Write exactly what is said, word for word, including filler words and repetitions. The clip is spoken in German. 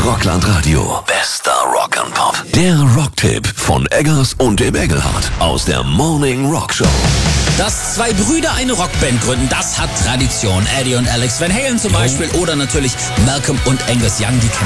Rockland Radio. Bester Rock and Pop. Der Rocktipp von Eggers und dem Engelhardt aus der Morning Rock Show. Dass zwei Brüder eine Rockband gründen, das hat Tradition. Eddie und Alex Van Halen zum Beispiel oder natürlich Malcolm und Angus Young, die kennen